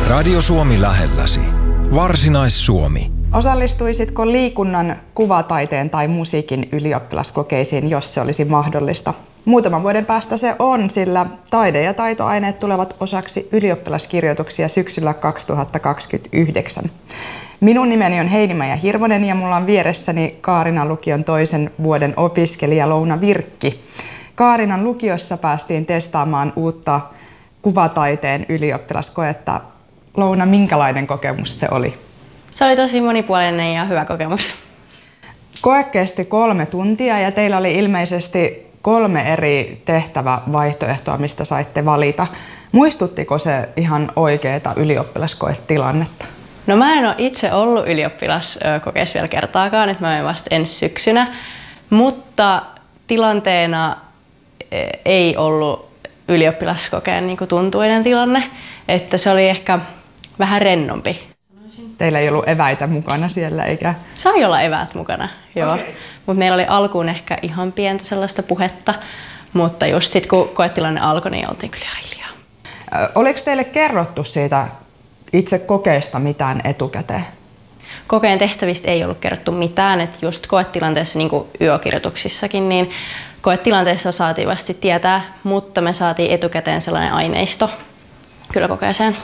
Radio Suomi lähelläsi. Varsinais-Suomi. Osallistuisitko liikunnan, kuvataiteen tai musiikin ylioppilaskokeisiin, jos se olisi mahdollista? Muutaman vuoden päästä se on, sillä taide- ja taitoaineet tulevat osaksi ylioppilaskirjoituksia syksyllä 2029. Minun nimeni on Heidi-Maija Hirvonen ja mulla on vieressäni Kaarinan lukion toisen vuoden opiskelija Louna Virkki. Kaarinan lukiossa päästiin testaamaan uutta kuvataiteen ylioppilaskoetta. Louna, minkälainen kokemus se oli? Se oli tosi monipuolinen ja hyvä kokemus. Koe kesti 3 tuntia ja teillä oli ilmeisesti 3 eri tehtävävaihtoehtoa, mistä saitte valita. Muistuttiko se ihan oikeaa ylioppilaskoetilannetta? No mä en ole itse ollut ylioppilaskokeessa vielä kertaakaan, että mä menen vasta ensi syksynä, mutta tilanteena ei ollut ylioppilaskokeen niin kuin tuntuinen tilanne, että se oli ehkä vähän rennompi. Teillä ei ollut eväitä mukana siellä, eikä? Sai olla eväät mukana, joo. Okay. Mutta meillä oli alkuun ehkä ihan pientä sellaista puhetta, mutta just sitten kun koetilanne alkoi, niin oltiin kyllä hiljaa. Oliko teille kerrottu siitä itse kokeesta mitään etukäteen? Kokeen tehtävistä ei ollut kerrottu mitään, että just koetilanteessa, niin kuin yökirjoituksissakin, niin koetilanteessa saatiin vasta tietää, mutta me saatiin etukäteen sellainen aineisto kyllä kokeeseen.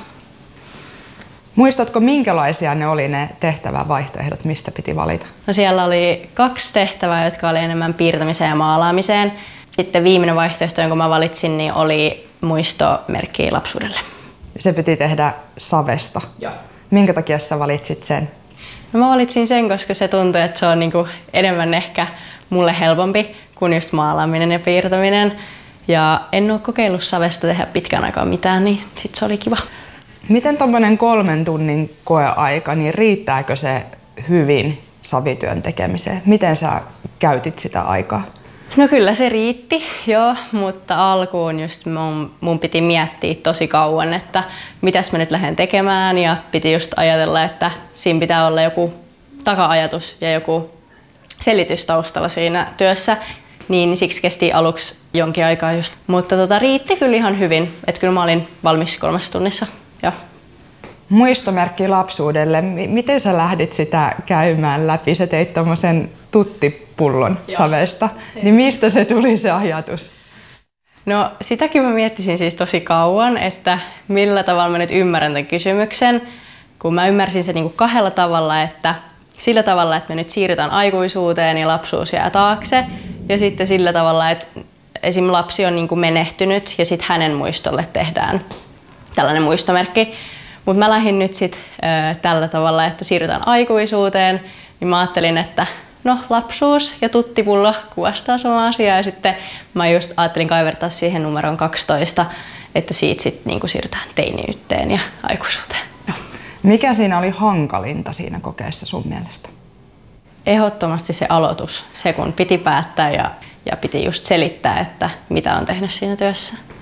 Muistatko, minkälaisia ne oli ne tehtävävaihtoehdot, mistä piti valita? No siellä oli 2 tehtävää, jotka oli enemmän piirtämiseen ja maalaamiseen. Sitten viimeinen vaihtoehto, jonka mä valitsin, niin oli muistomerkki lapsuudelle. Se piti tehdä savesta. Joo. Minkä takia sä valitsit sen? No mä valitsin sen, koska se tuntui, että se on niinku enemmän ehkä mulle helpompi kuin just maalaaminen ja piirtäminen. Ja en ole kokeillut savesta tehdä pitkään aikaa mitään, niin sit se oli kiva. Miten tommoinen 3 tunnin koeaika, niin riittääkö se hyvin savityön tekemiseen? Miten sä käytit sitä aikaa? No kyllä se riitti, joo, mutta alkuun just mun piti miettiä tosi kauan, että mitäs mä nyt lähden tekemään ja piti just ajatella, että siinä pitää olla joku taka-ajatus ja joku selitys taustalla siinä työssä, niin siksi kesti aluksi jonkin aikaa just. Mutta riitti kyllä ihan hyvin, että kyllä mä olin valmis 3 tunnissa. Joo. Muistomerkki lapsuudelle. Miten sä lähdit sitä käymään läpi? Sä teit tommosen tuttipullon savesta. Niin mistä se tuli se ajatus? No sitäkin mä miettisin siis tosi kauan, että millä tavalla mä nyt ymmärrän tämän kysymyksen. Kun mä ymmärsin sen niin kuin 2 tavalla, että sillä tavalla, että me nyt siirrytään aikuisuuteen ja lapsuus jää taakse. Ja sitten sillä tavalla, että esim. Lapsi on niin kuin menehtynyt ja sitten hänen muistolle tehdään tällainen muistomerkki. Mutta mä lähdin nyt sitten tällä tavalla, että siirrytään aikuisuuteen, niin mä ajattelin, että no lapsuus ja tuttipullo kuvastaa samaa asiaa. Ja sitten mä just ajattelin kaivertaa siihen numeroon 12, että siitä sitten niinku siirrytään teiniyteen ja aikuisuuteen. Joo. Mikä siinä oli hankalinta siinä kokeessa sun mielestä? Ehdottomasti se aloitus, se kun piti päättää ja piti just selittää, että mitä on tehnyt siinä työssä.